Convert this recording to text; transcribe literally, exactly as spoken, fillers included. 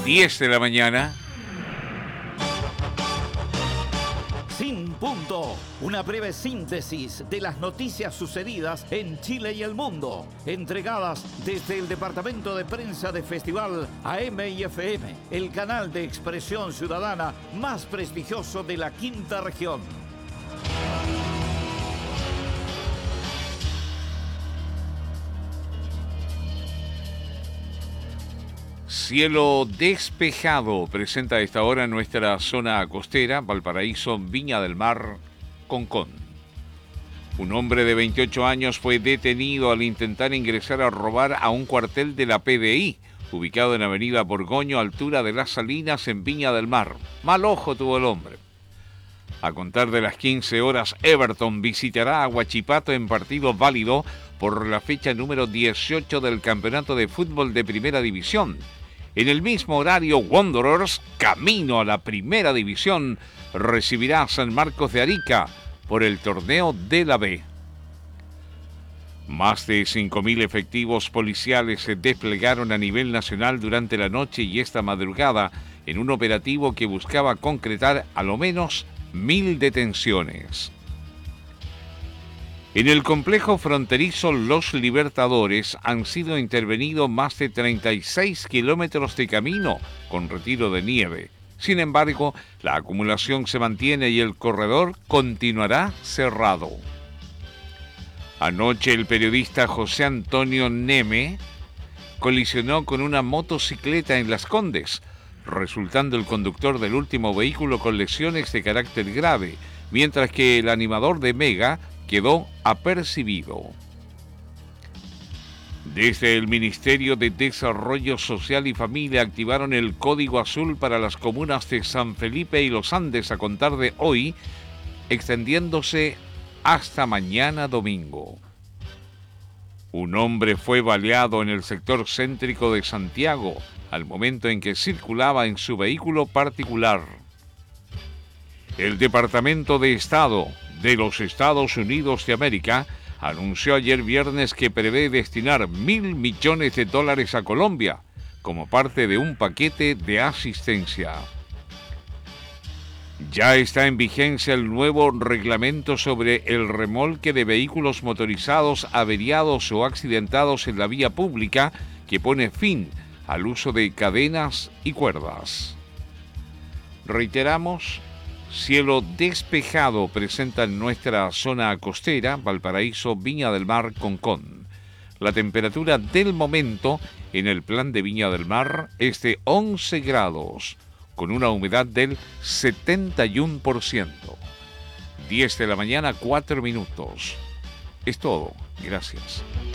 diez de la mañana. Sin punto, una breve síntesis de las noticias sucedidas en Chile y el mundo, entregadas desde el Departamento de Prensa de Festival A M y F M, el canal de expresión ciudadana más prestigioso de la quinta región. Cielo despejado presenta a esta hora nuestra zona costera, Valparaíso, Viña del Mar, Concón. Un hombre de veintiocho años fue detenido al intentar ingresar a robar a un cuartel de la P D I, ubicado en Avenida Borgoño, altura de Las Salinas, en Viña del Mar. Mal ojo tuvo el hombre. A contar de las quince horas, Everton visitará a Huachipato en partido válido por la fecha número dieciocho del Campeonato de Fútbol de Primera División. En el mismo horario, Wanderers, camino a la Primera División, recibirá a San Marcos de Arica por el torneo de la B. Más de cinco mil efectivos policiales se desplegaron a nivel nacional durante la noche y esta madrugada en un operativo que buscaba concretar a lo menos mil detenciones. En el complejo fronterizo Los Libertadores han sido intervenidos más de treinta y seis kilómetros de camino con retiro de nieve. Sin embargo, la acumulación se mantiene y el corredor continuará cerrado. Anoche el periodista José Antonio Neme colisionó con una motocicleta en Las Condes, resultando el conductor del último vehículo con lesiones de carácter grave, mientras que el animador de Mega quedó apercibido. Desde el Ministerio de Desarrollo Social y Familia activaron el Código Azul para las comunas de San Felipe y Los Andes a contar de hoy, extendiéndose hasta mañana domingo. Un hombre fue baleado en el sector céntrico de Santiago al momento en que circulaba en su vehículo particular. El Departamento de Estado de los Estados Unidos de América anunció ayer viernes que prevé destinar mil millones de dólares a Colombia como parte de un paquete de asistencia. Ya está en vigencia el nuevo reglamento sobre el remolque de vehículos motorizados averiados o accidentados en la vía pública, que pone fin al uso de cadenas y cuerdas. Reiteramos, cielo despejado presenta en nuestra zona costera, Valparaíso, Viña del Mar, Concón. La temperatura del momento en el plan de Viña del Mar es de once grados, con una humedad del setenta y uno por ciento. diez de la mañana, cuatro minutos. Es todo. Gracias.